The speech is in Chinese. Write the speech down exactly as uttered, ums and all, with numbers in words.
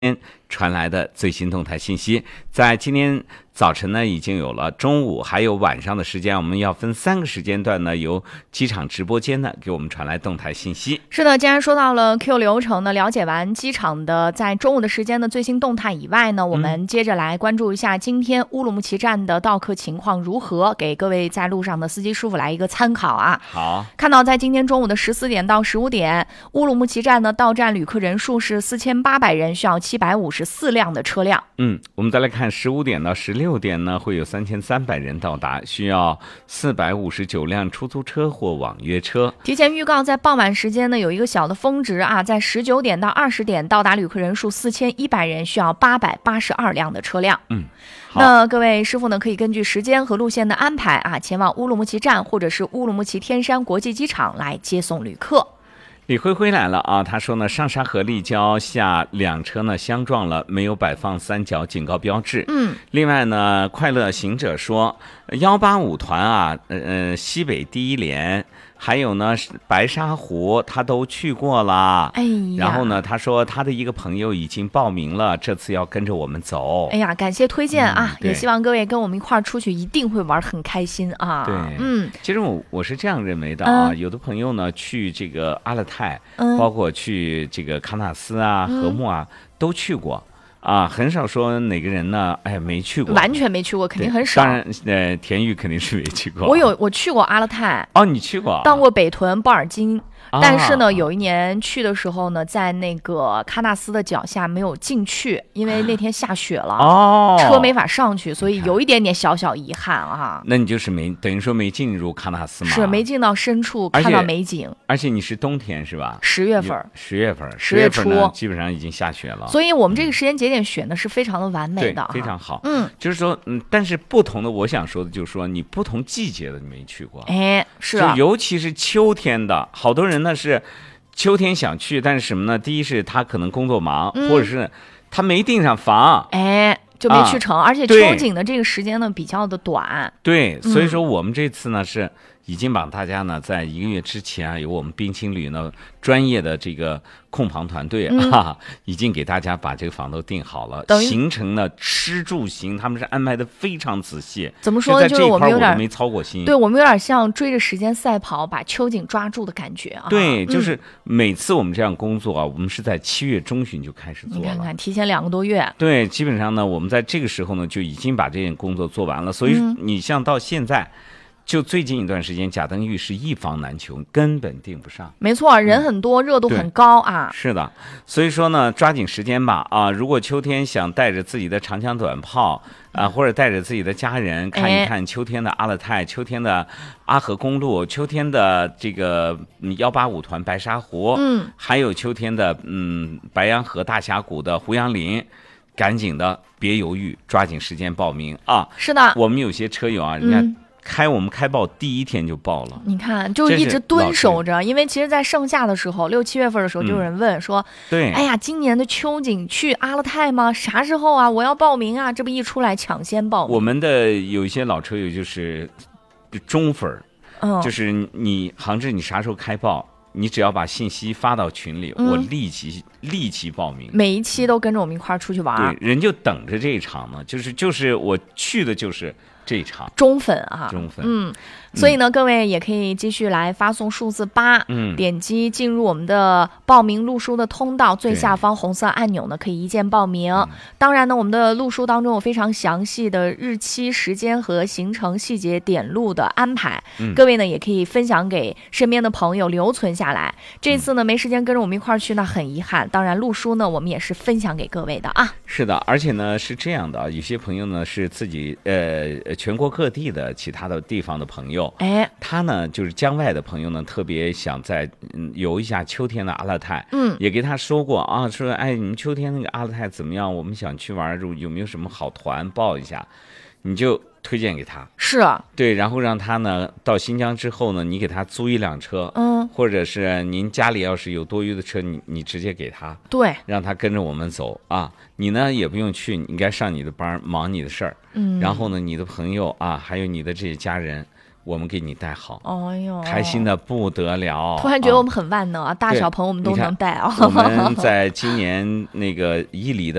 传来的最新动态信息，在今天早晨呢，已经有了中午还有晚上的时间，我们要分三个时间段呢，由机场直播间呢给我们传来动态信息。 是的，既然说到了 Q 流程呢，了解完机场的在中午的时间的最新动态以外呢，我们接着来关注一下今天乌鲁木齐站的到客情况如何，给各位在路上的司机师傅来一个参考啊。 好， 看到在今天中午的十四点到十五点，乌鲁木齐站呢到站旅客人数是四千八百人，需要七百五十四辆的车辆。 嗯，我们再来看十五点到十六点呢，会有三千三百人到达，需要四百五十九辆出租车或网约车。 提前预告，在傍晚时间呢有一个小的峰值啊，在十九点到二十点到达旅客人数四千一百人，需要八百八十二辆的车辆。 嗯， 那各位师傅呢，可以根据时间和路线的安排啊，前往乌鲁木齐站或者是乌鲁木齐天山国际机场来接送旅客。 李辉辉来了啊，他说呢，上沙河立交下两车呢相撞了，没有摆放三角警告标志。 嗯， 另外呢，快乐行者说，幺八五团啊，呃，西北第一连。还有呢，白沙湖他都去过了。 哎呀， 然后呢，他说他的一个朋友已经报名了，这次要跟着我们走。 哎呀，感谢推荐啊！ 嗯、 也希望各位跟我们一块儿出去，一定会玩很开心啊。 对， 嗯， 其实我我是这样认为的啊， 嗯、 有的朋友呢去这个阿勒泰， 嗯、 包括去这个喀纳斯啊、禾木啊、嗯、都去过。啊，很少说哪个人呢？哎，没去过， 完全没去过，肯定很少。 当然，呃，田玉肯定是没去过。 我有，我去过阿勒泰。 哦，你去过？ 到过北屯、鲍尔金。 啊、 但是呢，有一年去的时候呢，在那个喀纳斯的脚下没有进去，因为那天下雪了， 哦， 车没法上去，所以有一点点小小遗憾啊。 那你就是没等于说没进入喀纳斯吗？ 是没进到深处看到美景。 而且你是冬天是吧？ 十月份， 十月份， 十月初呢，基本上已经下雪了。 所以我们这个时间节点选的是非常的完美的， 非常好。 嗯， 就是说，嗯，但是不同的，我想说的就是说，你不同季节的你没去过， 哎，是啊， 尤其是秋天的，好多人呢是。秋天想去，但是什么呢？第一是他可能工作忙， 嗯、 或者是他没订上房， 哎，就没去成。 啊、 而且秋景的这个时间呢比较的短， 对，所以说我们这次呢、嗯、是已经把大家呢在一个月之前啊，有我们冰青旅呢专业的这个控房团队啊、嗯，已经给大家把这个房都订好了，行程呢吃住行他们是安排的非常仔细。 怎么说呢？就是我们有点没操过心， 对我们有点像追着时间赛跑，把秋景抓住的感觉啊。 对，就是每次我们这样工作啊，我们是在七月中旬就开始做了。 你看看，提前两个多月。 对，基本上呢，我们在这个时候呢就已经把这件工作做完了。所以你像到现在。嗯，就最近一段时间，贾登峪是一房难求，根本订不上。 没错，人很多，嗯、热度很高啊。 是的，所以说呢，抓紧时间吧啊！如果秋天想带着自己的长枪短炮啊，或者带着自己的家人看一看秋天的阿勒泰、秋天的阿合公路、秋天的这个幺八五团白沙湖， 嗯， 还有秋天的嗯白洋河大峡谷的胡杨林。赶紧的，别犹豫，抓紧时间报名啊！ 是的， 我们有些车友啊，人家开我们开报第一天就报了。 你看，就一直蹲守着，因为其实，在盛夏的时候，六七月份的时候，就有人问说：“ 嗯、对， 哎呀，今年的秋景去阿勒泰吗？啥时候啊？我要报名啊！”这不一出来，抢先报名。 我们的有一些老车友就是忠粉， 嗯， 就是你杭志，你啥时候开报？你只要把信息发到群里， 嗯、 我立即立即报名。 每一期都跟着我们一块儿出去玩。 对，人就等着这一场呢，就是就是我去的就是这一场。 忠粉啊， 忠粉， 嗯。所以呢、嗯，各位也可以继续来发送数字八， 嗯， 点击进入我们的报名录书的通道，最下方红色按钮呢可以一键报名。 嗯、 当然呢，我们的录书当中有非常详细的日期、时间和行程细节点录的安排， 嗯、 各位呢也可以分享给身边的朋友留存下来。这次呢、嗯、没时间跟着我们一块儿去，那很遗憾。当然，录书呢我们也是分享给各位的啊。 是的，而且呢是这样的，有些朋友呢是自己呃全国各地的其他的地方的朋友。 哎， 他呢就是疆外的朋友呢，特别想在嗯游一下秋天的阿勒泰， 嗯， 也给他说过啊，说哎，你们秋天那个阿勒泰怎么样？我们想去玩，有没有什么好团报一下？你就推荐给他， 是啊， 对，然后让他呢到新疆之后呢，你给他租一辆车， 嗯， 或者是您家里要是有多余的车，你你直接给他， 对， 让他跟着我们走啊，你呢也不用去，你应该上你的班，忙你的事儿， 嗯， 然后呢，你的朋友啊，还有你的这些家人。 我们给你带好， 哎呦， 开心的不得了。 突然觉得我们很万能啊，大小朋友我们都能带啊。 我们在今年那个伊犁的